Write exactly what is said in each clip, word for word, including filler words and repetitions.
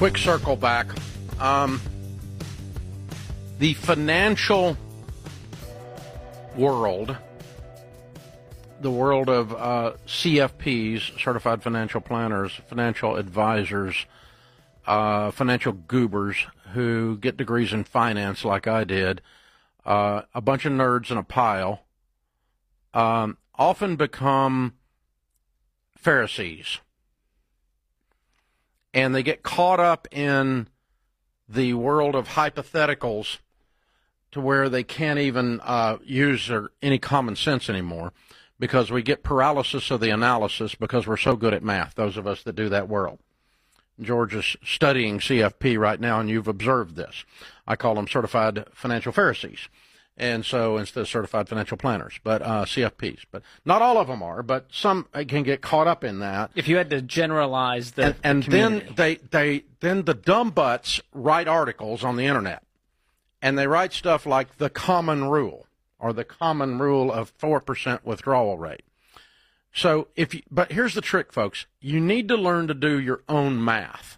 quick circle back. Um, the financial world, the world of uh, C F Ps, Certified Financial Planners, financial advisors, uh, financial goobers who get degrees in finance like I did, uh, a bunch of nerds in a pile, um, often become Pharisees. And they get caught up in the world of hypotheticals to where they can't even uh, use their, any common sense anymore, because we get paralysis of the analysis because we're so good at math, those of us that do that world. George is studying C F P right now, and you've observed this. I call them certified financial Pharisees. And so instead of certified financial planners, but uh, C F Ps. But not all of them are, but some can get caught up in that. If you had to generalize the And, and community. then they, they then the dumb butts write articles on the internet, and they write stuff like the common rule or the common rule of four percent withdrawal rate. So if you, but here's the trick, folks. You need to learn to do your own math,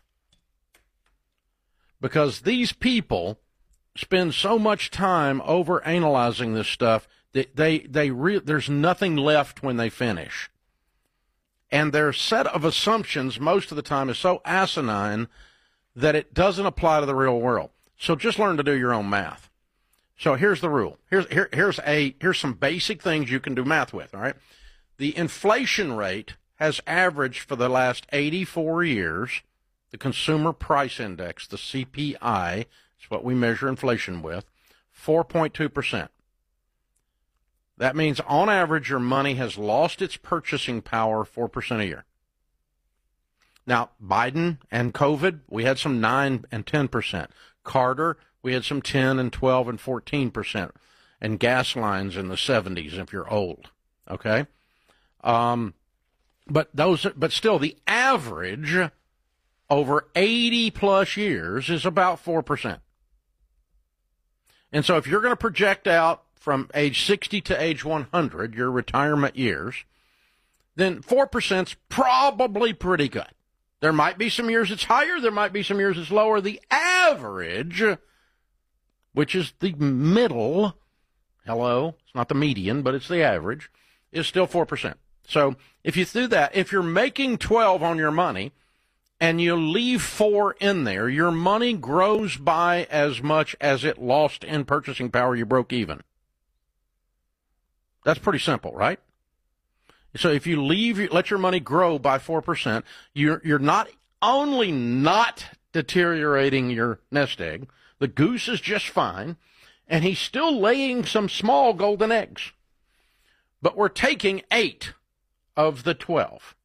because these people spend so much time over analyzing this stuff that they they re- there's nothing left when they finish, and their set of assumptions most of the time is so asinine that it doesn't apply to the real world. So just learn to do your own math. So here's the rule. Here's here, here's a here's some basic things you can do math with. All right, the inflation rate has averaged for the last eighty-four years. The Consumer Price Index, the C P I. It's what we measure inflation with, four point two percent. That means on average your money has lost its purchasing power four percent a year. Now, Biden and COVID, we had some nine and ten percent. Carter, we had some ten and twelve and fourteen percent. And gas lines in the seventies if you're old, okay? Um, but those, but still, the average over eighty plus years is about four percent. And so if you're going to project out from age sixty to age one hundred, your retirement years, then four percent is probably pretty good. There might be some years it's higher. There might be some years it's lower. The average, which is the middle, hello, it's not the median, but it's the average, is still four percent. So if you do that, if you're making twelve on your money, and you leave four in there, your money grows by as much as it lost in purchasing power. You broke even. That's pretty simple, right? So if you leave, let your money grow by four percent, you're, you're not only not deteriorating your nest egg, the goose is just fine, and he's still laying some small golden eggs. But we're taking eight of the twelve.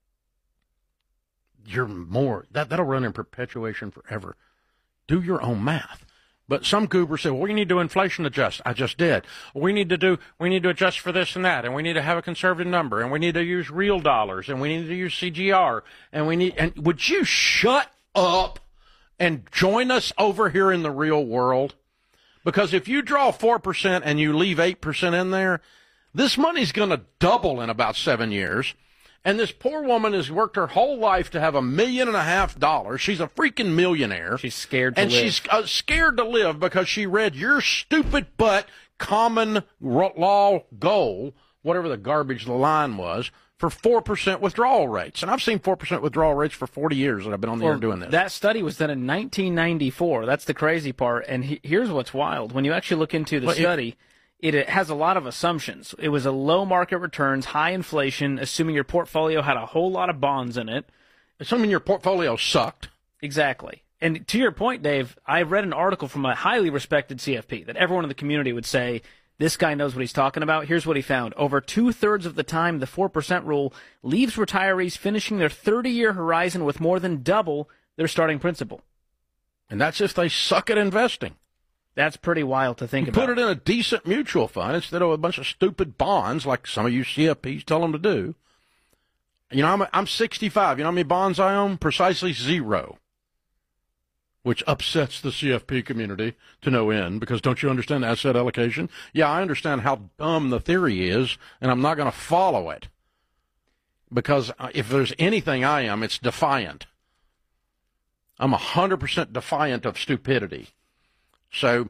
You're more, that, that'll run in perpetuation forever. Do your own math. But some goobers say, well, we need to inflation adjust. I just did. We need to do, we need to adjust for this and that, and we need to have a conservative number, and we need to use real dollars, and we need to use C G R, and we need, and would you shut up and join us over here in the real world? Because if you draw four percent and you leave eight percent in there, this money's going to double in about seven years. And this poor woman has worked her whole life to have a million and a half dollars. She's a freaking millionaire. She's scared to and live. And she's uh, scared to live because she read your stupid butt common law goal, whatever the garbage the line was, for four percent withdrawal rates. And I've seen four percent withdrawal rates for forty years that I've been on the well, air doing this. That study was done in nineteen ninety-four. That's the crazy part. And he, here's what's wild. When you actually look into the well, study... It, It, it has a lot of assumptions. It was a low market returns, high inflation, assuming your portfolio had a whole lot of bonds in it. Assuming your portfolio sucked. Exactly. And to your point, Dave, I read an article from a highly respected C F P that everyone in the community would say, this guy knows what he's talking about. Here's what he found. Over two-thirds of the time, the four percent rule leaves retirees finishing their thirty-year horizon with more than double their starting principal. And that's if they suck at investing. That's pretty wild to think you about. Put it in a decent mutual fund instead of a bunch of stupid bonds like some of you C F Ps tell them to do. You know, I'm, I'm sixty-five. You know how many bonds I own? Precisely zero. Which upsets the C F P community to no end, because don't you understand asset allocation? Yeah, I understand how dumb the theory is, and I'm not going to follow it. Because if there's anything I am, it's defiant. I'm one hundred percent defiant of stupidity. So,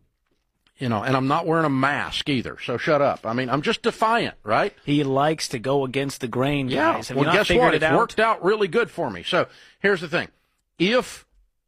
you know, and I'm not wearing a mask either, so shut up. I mean, I'm just defiant, right? He likes to go against the grain, guys. Yeah. Have well, you not guess figured what? it It's out? worked out really good for me. So here's the thing. If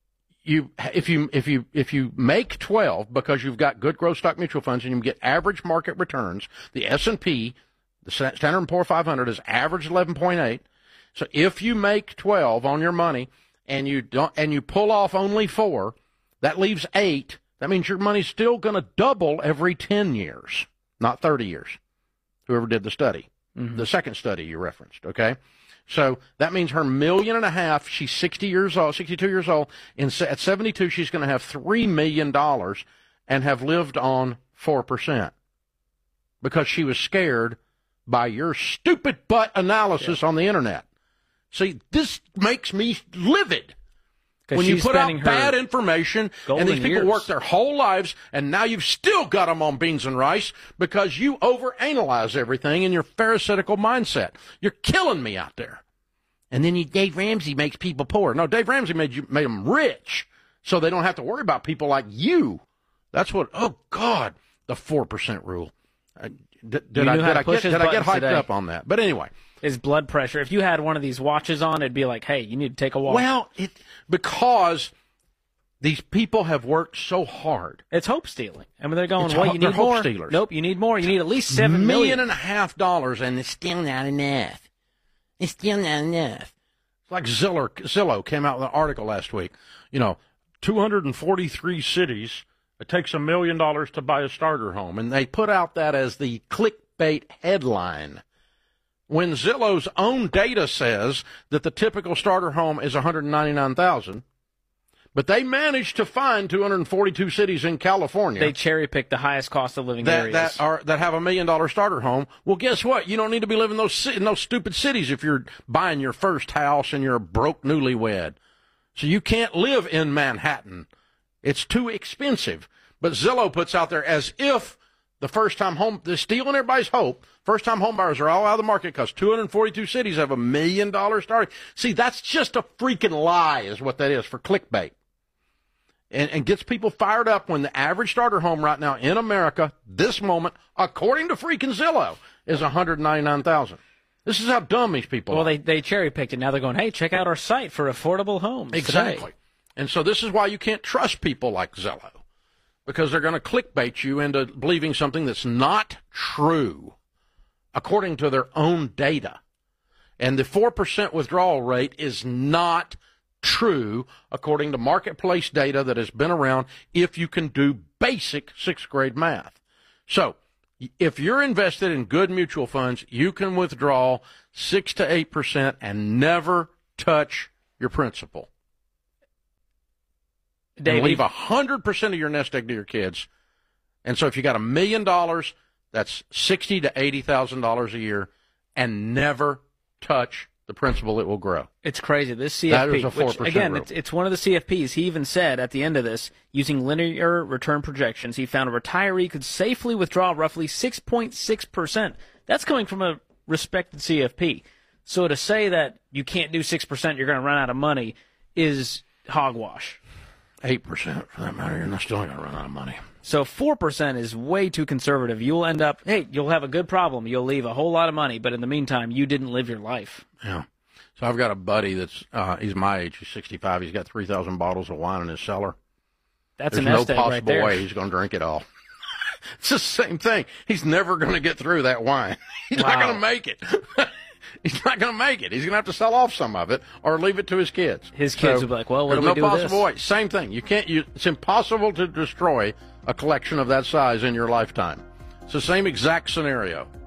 you if you if you if you make twelve because you've got good growth stock mutual funds and you get average market returns, the S and P, the Standard and Poor's five hundred is average eleven point eight. So if you make twelve on your money and you don't and you pull off only four, that leaves eight. That means your money's still going to double every ten years, not thirty years. Whoever did the study, mm-hmm. the second study you referenced, okay? So that means her million and a half, she's sixty years old, sixty-two years old. In, at seventy-two, she's going to have three million dollars and have lived on four percent because she was scared by your stupid butt analysis yeah. on the internet. See, this makes me livid. When you put out bad information and these people years. work their whole lives and now you've still got them on beans and rice because you overanalyze everything in your pharisaical mindset. You're killing me out there. And then you, Dave Ramsey makes people poor. No, Dave Ramsey made you made them rich so they don't have to worry about people like you. That's what, oh, God, the four percent rule. Uh, did did, I, did, I, get, did I get hyped today. up on that? But anyway. His blood pressure. If you had one of these watches on, it'd be like, hey, you need to take a walk. Well, it, because these people have worked so hard. It's hope stealing. I mean, they're going, it's well, ho- you they're need hope more. Stealers. Nope, you need more. You need at least seven million million and a half dollars, and it's still not enough. It's still not enough. It's like Zillow, Zillow came out with an article last week. You know, two hundred forty-three cities. It takes a million dollars to buy a starter home, and they put out that as the clickbait headline. When Zillow's own data says that the typical starter home is one hundred ninety-nine thousand dollars, but they managed to find two hundred forty-two cities in California. They cherry-picked the highest cost of living that, areas. That, are, that have a million-dollar starter home. Well, guess what? You don't need to be living in those, in those stupid cities if you're buying your first house and you're a broke newlywed. So you can't live in Manhattan. It's too expensive. But Zillow puts out there as if the first-time home, they're stealing everybody's hope. First-time home buyers are all out of the market because two hundred forty-two cities have a million-dollar starting. See, that's just a freaking lie is what that is for clickbait. And, and gets people fired up when the average starter home right now in America, this moment, according to freaking Zillow, is one hundred ninety-nine thousand dollars. This is how dumb these people well, are. Well, they, they cherry-picked it. Now they're going, hey, check out our site for affordable homes. Exactly. Today. And so this is why you can't trust people like Zillow. Because they're going to clickbait you into believing something that's not true, according to their own data. And the four percent withdrawal rate is not true, according to marketplace data that has been around, if you can do basic sixth grade math. So, if you're invested in good mutual funds, you can withdraw six to eight percent and never touch your principal. Dave, and leave one hundred percent of your nest egg to your kids. And so if you got a million dollars, that's sixty thousand to eighty thousand dollars a year, and never touch the principal. It will grow. It's crazy. This C F P, that is a four percent which, again, rule. It's, it's one of the C F Ps. He even said at the end of this, using linear return projections, he found a retiree could safely withdraw roughly six point six percent. That's coming from a respected C F P. So to say that you can't do six percent, you're going to run out of money, is hogwash. eight percent for that matter, you're not still not going to run out of money. So four percent is way too conservative. You'll end up, hey, you'll have a good problem. You'll leave a whole lot of money, but in the meantime, you didn't live your life. Yeah. So I've got a buddy that's, uh, he's my age, he's sixty-five. He's got three thousand bottles of wine in his cellar. That's There's a nest no egg possible right there. way he's going to drink it all. It's the same thing. He's never going to get through that wine. He's Wow. not going to make it. He's not going to make it. He's going to have to sell off some of it or leave it to his kids. His kids So will be like, well, what do there's we no do with possible this? way. Same thing. You can't. You, it's impossible to destroy a collection of that size in your lifetime. It's the same exact scenario.